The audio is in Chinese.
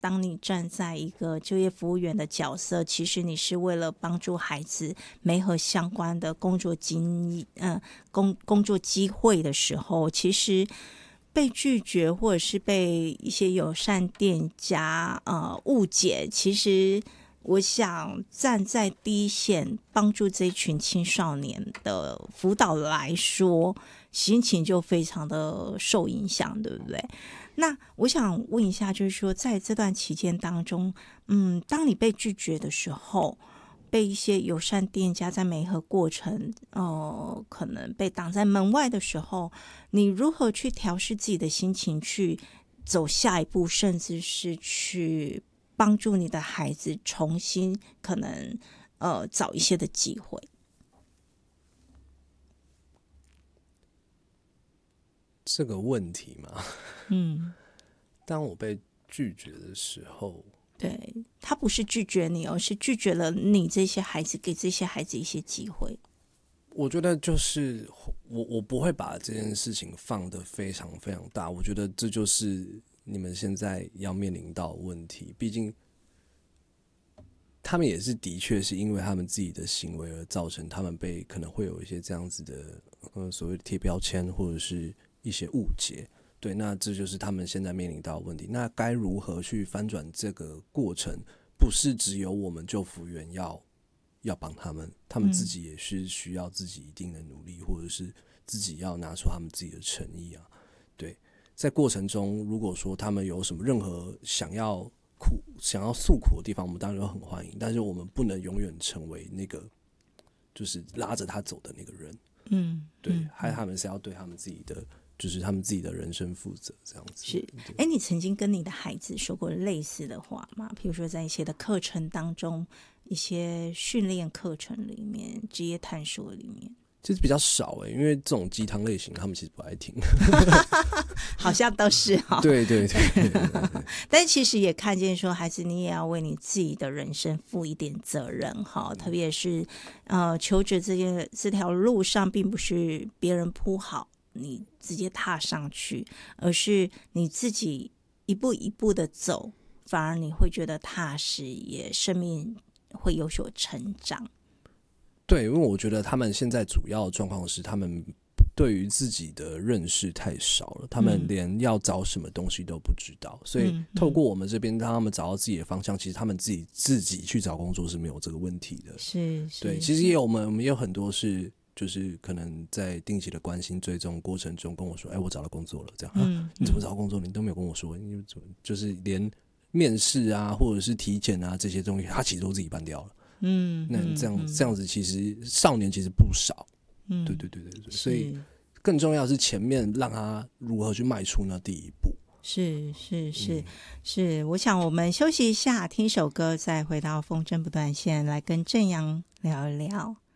当你站在一个就业服务员的角色，其实你是为了帮助孩子媒合相关的工作工作机会的时候，其实被拒绝或者是被一些友善店家误解，其实我想站在第一线帮助这一群青少年的辅导来说，心情就非常的受影响，对不对？那我想问一下，就是说在这段期间当中，当你被拒绝的时候，被一些友善店家在媒合过程可能被挡在门外的时候，你如何去调试自己的心情，去走下一步，甚至是去帮助你的孩子重新可能找一些的机会？ 这个问题嘛，当我被拒绝的时候， 对，他不是拒绝你，而是拒绝了你这些孩子，给这些孩子一些机会。 我觉得就是我不会把这件事情放得非常非常大，我觉得这就是你们现在要面临到的问题。毕竟他们也是的确是因为他们自己的行为而造成他们被可能会有一些这样子的所谓的贴标签或者是一些误解。对，那这就是他们现在面临到的问题。那该如何去翻转这个过程？不是只有我们就服员要帮他们，他们自己也是需要自己一定的努力，或者是自己要拿出他们自己的诚意啊。对，在过程中，如果说他们有什么任何想要诉苦的地方，我们当然都很欢迎，但是我们不能永远成为那个就是拉着他走的那个人。对，还他们是要对他们自己的。就是他们自己的人生负责，这样子。 是，你曾经跟你的孩子说过类似的话吗？比如说在一些的课程当中，一些训练课程里面，职业探索里面， 其实比较少因为这种鸡汤类型，他们其实不爱听。 好像都是对。 但其实也看见说，孩子，你也要为你自己的人生负一点责任哈。特别是求职这条路上，并不是别人铺好，你直接踏上去，而是你自己一步一步的走，反而你会觉得踏实，也生命会有所成长。 对，因为我觉得他们现在主要的状况是，他们对于自己的认识太少了，他们连要找什么东西都不知道，所以透过我们这边让他们找到自己的方向，其实他们自己去找工作是没有这个问题的。 是， 对，其实我们也有很多是。就是可能在定期的关心追踪过程中跟我说，我找到工作了，这样你怎么找到工作？你都没有跟我说，你怎么就是连面试啊或者是体检啊这些东西，他其实都自己办掉了。那这样子，其实少年其实不少。对，所以更重要的是前面让他如何去迈出那第一步。 是，我想我们休息一下，听首歌，再回到风筝不断线，来跟正阳聊一聊。